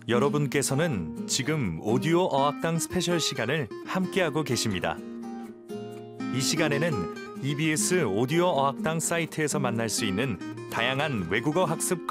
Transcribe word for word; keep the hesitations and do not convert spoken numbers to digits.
여러분께서는 지금 오디오 어학당 스페셜 시간을 함께하고 계십니다. 이 시간에는 이비에스 오디오 어학당 사이트에서 만날 수 있는 다양한 외국어 학습